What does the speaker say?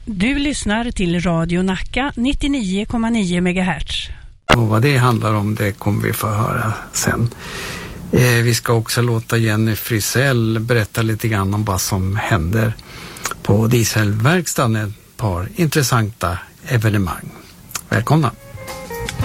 Du lyssnar till Radio Nacka 99,9 MHz. Och vad det handlar om, det kommer vi få höra sen. Vi ska också låta Jenny Frisell berätta lite grann om vad som händer på dieselverkstaden. Ett par intressanta evenemang. Välkomna!